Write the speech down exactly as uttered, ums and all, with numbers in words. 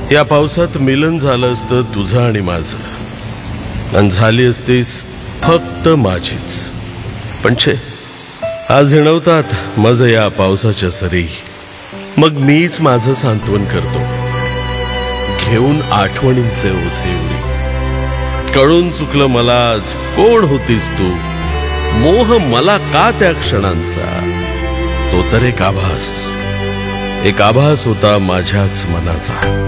या पावसात मिलन झालं असतं तुझं आणि माझं, आणि झाली असतीस फक्त माझीच. पण छे, आज हिणवतात मज या पावसाच्या सरी. मग मीच माझं सांत्वन करतो, घेऊन आठवणींचे ओझे उरी. कळून चुकलं मला आज कोण होतीस तू, मोह मला का त्या क्षणांचा. तो तर एक आभास, एक आभास होता माझ्याच मनाचा.